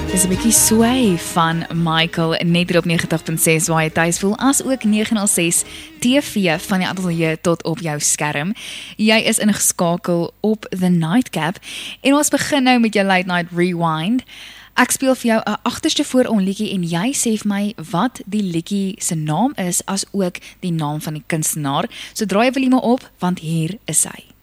Dis 'n bietjie sway van Michael net hier op 90.6 waar jy tuis voel, as ook 906 TV van die ateljee tot op jou skerm. Jy is ingeskakel op The Nightcap en ons begin nou met jou Late Night Rewind. Ek speel vir jou 'n agterste voor liedjie en jy sê vir my wat die liedjie se naam is, as ook die naam van die kunstenaar. So draai jou volume op want hier is hy.